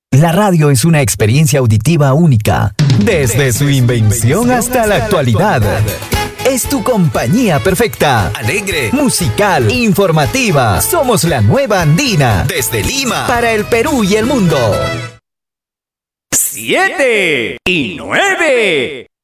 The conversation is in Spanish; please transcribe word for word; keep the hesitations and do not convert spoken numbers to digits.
La radio es una experiencia auditiva única, desde su invención hasta la actualidad. Es tu compañía perfecta, alegre, musical, informativa. Somos la nueva Andina, desde Lima, para el Perú y el mundo. Siete y nueve.